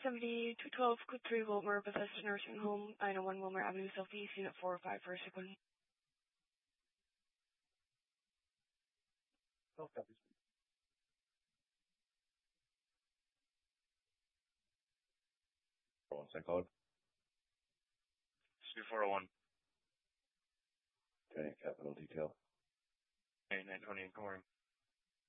270-212 Code 3 Wilmer Bethesda Nursing Home, 901 Wilmer Avenue Southeast, Unit 405 for a sequence. One second code. 2401. Okay, capital detail. Hey, 920, good morning.